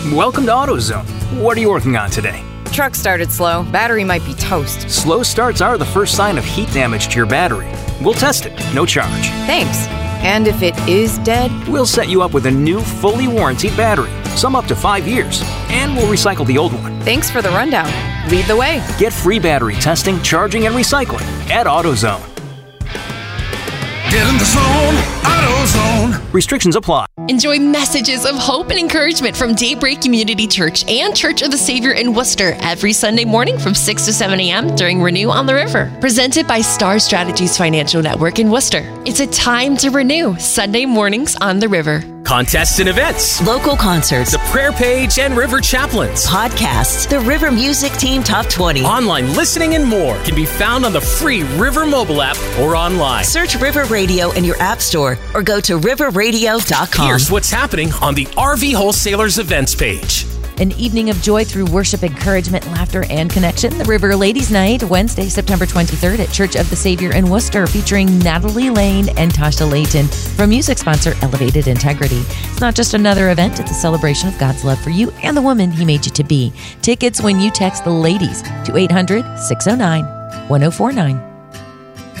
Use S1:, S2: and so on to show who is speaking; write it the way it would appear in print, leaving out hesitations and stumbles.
S1: Welcome to AutoZone. What are you working on today?
S2: Truck started slow. Battery might be toast.
S1: Slow starts are the first sign of heat damage to your battery. We'll test it, no charge.
S2: Thanks. And if it is dead?
S1: We'll set you up with a new, fully warranted battery, some up to 5 years, and we'll recycle the old one.
S2: Thanks for the rundown. Lead the way.
S1: Get free battery testing, charging, and recycling at AutoZone.
S3: Get in the zone, AutoZone.
S1: Restrictions apply.
S4: Enjoy messages of hope and encouragement from Daybreak Community Church and Church of the Savior in Worcester every Sunday morning from 6 to 7 a.m. during Renew on the River. Presented by Star Strategies Financial Network in Worcester. It's a time to renew. Sunday mornings on the River.
S5: Contests and events,
S6: local concerts,
S5: the prayer page and River Chaplains,
S6: podcasts, the River Music Team Top 20,
S5: online listening, and more can be found on the free River mobile app or online.
S6: Search River Radio in your app store or go to riverradio.com.
S5: Here's what's happening on the RV Wholesalers events page.
S7: An evening of joy through worship, encouragement, laughter, and connection. The River Ladies Night, Wednesday, September 23rd at Church of the Savior in Worcester, featuring Natalie Lane and Tasha Layton from music sponsor Elevated Integrity. It's not just another event, it's a celebration of God's love for you and the woman He made you to be. Tickets when you text the ladies to 800-609-1049.